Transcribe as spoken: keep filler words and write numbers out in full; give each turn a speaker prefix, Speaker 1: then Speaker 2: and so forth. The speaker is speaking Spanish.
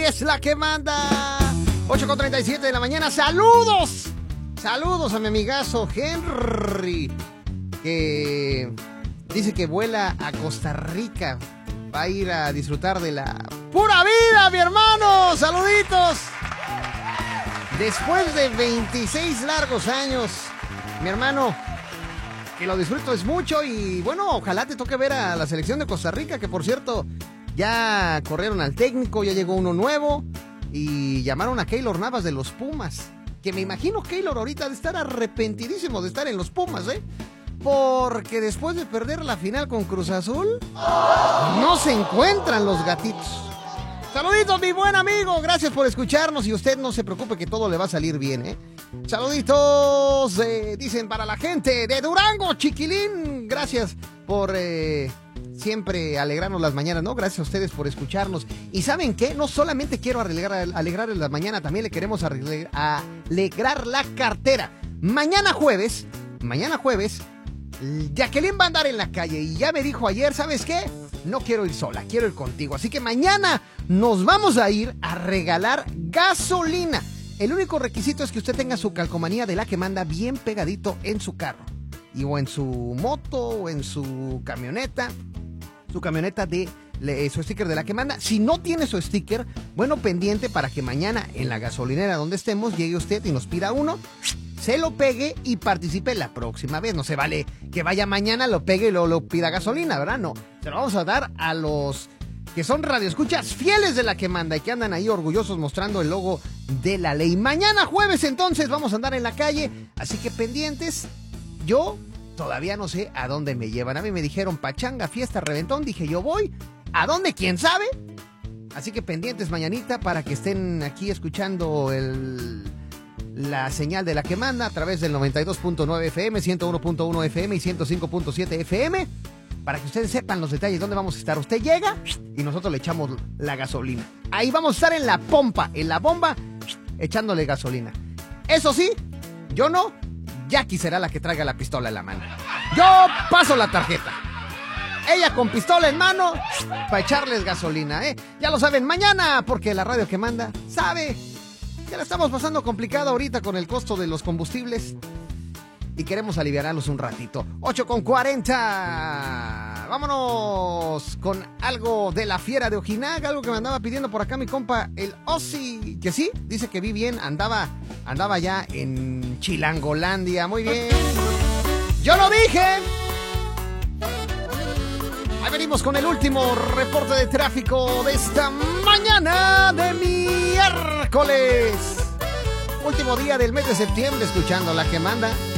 Speaker 1: es la que manda. ocho con treinta y siete de la mañana. ¡Saludos! Saludos a mi amigazo Henry, que dice que vuela a Costa Rica. Va a ir a disfrutar de la pura vida, mi hermano. ¡Saluditos! Después de veintiséis largos años, mi hermano, que lo disfruto es mucho. Y bueno, ojalá te toque ver a la selección de Costa Rica, que por cierto, ya corrieron al técnico, ya llegó uno nuevo. Y llamaron a Keylor Navas de los Pumas, que me imagino Keylor ahorita de estar arrepentidísimo de estar en los Pumas, ¿eh? Porque después de perder la final con Cruz Azul, no se encuentran los gatitos. Saluditos, mi buen amigo, gracias por escucharnos y usted no se preocupe que todo le va a salir bien, ¿eh? Saluditos, eh, dicen para la gente de Durango, Chiquilín, gracias por eh, siempre alegrarnos las mañanas, ¿no? Gracias a ustedes por escucharnos. Y ¿saben qué? No solamente quiero alegrar, alegrarles la mañana, también le queremos alegrar, alegrar la cartera. Mañana jueves, mañana jueves, Jacqueline va a andar en la calle y ya me dijo ayer, ¿sabes qué? No quiero ir sola, quiero ir contigo. Así que mañana nos vamos a ir a regalar gasolina. El único requisito es que usted tenga su calcomanía de la que manda bien pegadito en su carro. Y o en su moto o en su camioneta. Su camioneta de le, su sticker de la que manda. Si no tiene su sticker, bueno, pendiente para que mañana en la gasolinera donde estemos llegue usted y nos pida uno, se lo pegue y participe la próxima vez. No se vale que vaya mañana, lo pegue y luego lo pida gasolina, ¿verdad? No, se lo vamos a dar a los que son radioescuchas fieles de la que manda y que andan ahí orgullosos mostrando el logo de la ley. Mañana jueves entonces vamos a andar en la calle, así que pendientes. Yo todavía no sé a dónde me llevan. A mí me dijeron pachanga, fiesta, reventón. Dije yo voy. ¿A dónde? ¿Quién sabe? Así que pendientes mañanita para que estén aquí escuchando el, la señal de la que manda a través del noventa y dos punto nueve F M, ciento uno punto uno F M y ciento cinco punto siete F M. Para que ustedes sepan los detalles, dónde vamos a estar. Usted llega y nosotros le echamos la gasolina. Ahí vamos a estar en la pompa, en la bomba, echándole gasolina. Eso sí, yo no. Jackie será la que traiga la pistola en la mano. Yo paso la tarjeta. Ella con pistola en mano para echarles gasolina, ¿eh? Ya lo saben, mañana, porque la radio que manda sabe que la estamos pasando complicada ahorita con el costo de los combustibles y queremos aliviarlos un ratito. ocho con cuarenta. Vámonos con algo de la fiera de Ojinaga, algo que me andaba pidiendo por acá mi compa, el Ozzy, que sí, dice que vi bien, andaba, andaba ya en Chilangolandia, muy bien. ¡Yo lo dije! Ahí venimos con el último reporte de tráfico de esta mañana de miércoles. Último día del mes de septiembre, escuchando la que manda.